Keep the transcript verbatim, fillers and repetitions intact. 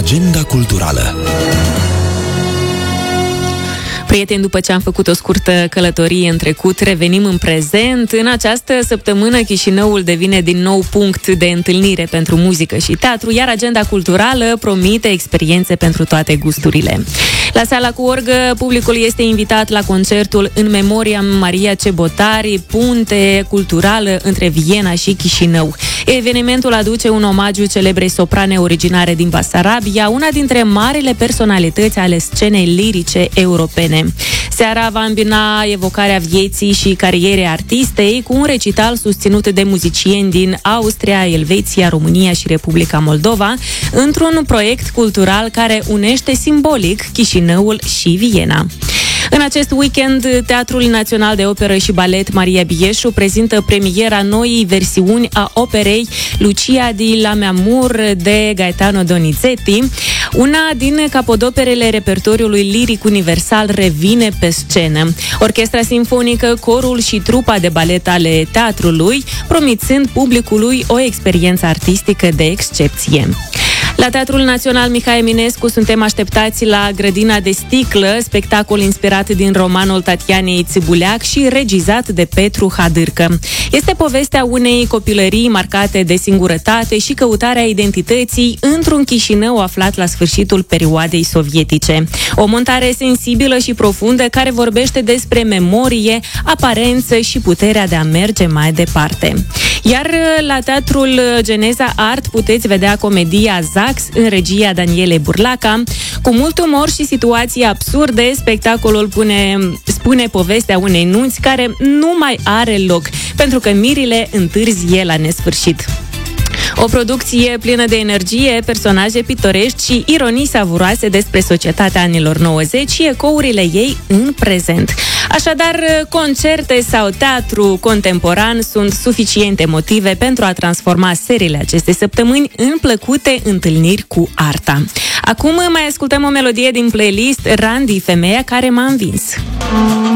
Agenda culturală. Prieteni, după ce am făcut o scurtă călătorie în trecut, revenim în prezent. În această săptămână, Chișinăul devine din nou punct de întâlnire pentru muzică și teatru, iar agenda culturală promite experiențe pentru toate gusturile. La Sala cu Orgă, publicul este invitat la concertul În memoria Maria Cebotari, punte culturală între Viena și Chișinău. Evenimentul aduce un omagiu celebrei soprane originare din Basarabia, una dintre marile personalități ale scenei lirice europene. Seara va îmbina evocarea vieții și carierei artistei cu un recital susținut de muzicieni din Austria, Elveția, România și Republica Moldova, într-un proiect cultural care unește simbolic Chișinăul și Viena. În acest weekend, Teatrul Național de Operă și Balet Maria Bieșu prezintă premiera noii versiuni a operei Lucia di Lammermoor de Gaetano Donizetti. Una din capodoperele repertoriului liric universal revine pe scenă. Orchestra simfonică, corul și trupa de balet ale teatrului, promițând publicului o experiență artistică de excepție. La Teatrul Național Mihai Eminescu suntem așteptați la Grădina de Sticlă, spectacol inspirat din romanul Tatianei Țibuleac și regizat de Petru Hadârcă. Este povestea unei copilării marcate de singurătate și căutarea identității într-un Chișinău aflat la sfârșitul perioadei sovietice. O montare sensibilă și profundă care vorbește despre memorie, aparență și puterea de a merge mai departe. Iar la Teatrul Geneza Art puteți vedea comedia Zax în regia Danielei Burlaca. Cu mult umor și situații absurde, spectacolul pune, spune povestea unei nunți care nu mai are loc, pentru că mirile întârzie la nesfârșit. O producție plină de energie, personaje pitorești și ironii savuroase despre societatea anilor nouăzeci și ecourile ei în prezent. Așadar, concerte sau teatru contemporan sunt suficiente motive pentru a transforma seriile acestei săptămâni în plăcute întâlniri cu arta. Acum mai ascultăm o melodie din playlist Randy, femeia care m-a învins.